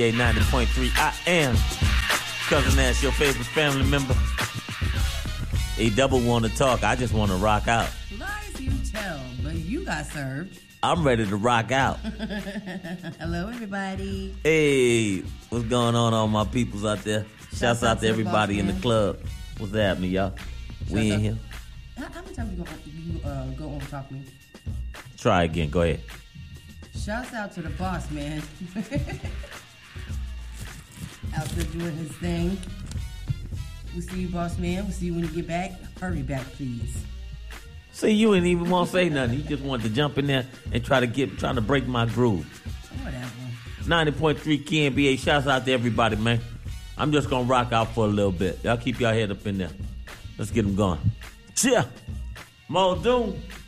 90.3. I am Cousin Nash, your favorite family member. A-Double want to talk. I just want to rock out. Lies you tell, but you got served. I'm ready to rock out. Hello, everybody. Hey, what's going on, all my peoples out there? Shouts out to everybody in the club. What's happening, y'all? We in here. How many times you go on Talk Me? Try again. Go ahead. Shouts out to the boss, man. Out there doing his thing. We'll see you, boss man. We'll see you when you get back. Hurry back, please. See, you ain't even want to say nothing. You just wanted to jump in there and trying to break my groove. Whatever. 90.3 KNBA. Shouts out to everybody, man. I'm just going to rock out for a little bit. Y'all keep your head up in there. Let's get them going. Cheer. Muldoon.